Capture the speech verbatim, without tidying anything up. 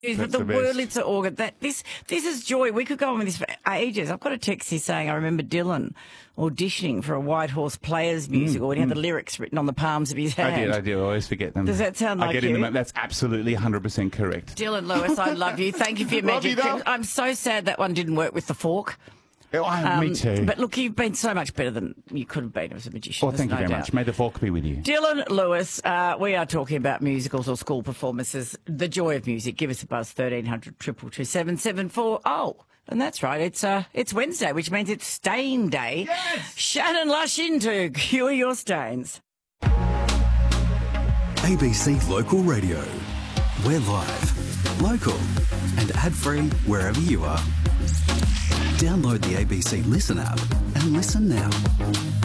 But That's the, the best. Wurlitzer organ, that this this is joy. We could go on with this for ages. I've got a text here saying I remember Dylan auditioning for a White Horse Players musical, and he had the lyrics written on the palms of his hand. I did, I did. I always forget them. Does that sound I like get in you? the, That's absolutely one hundred percent correct. Dylan Lewis, I love you. Thank you for your Love magic. you, though. I'm so sad that one didn't work with the fork. Oh, I- me Um, too. But look, you've been so much better than you could have been as a magician. Oh, there's thank you no very doubt. much. May the fork be with you. Dylan Lewis, uh, we are talking about musicals or school performances. The joy of music. Give us a buzz, thirteen hundred, two two two, seven seven four. Oh, and that's right. It's uh, it's Wednesday, which means it's Stain Day. Yes! Shannon Lush into Cure Your Stains. A B C Local Radio. We're live, local, and ad-free wherever you are. Download the A B C Listen app and listen now.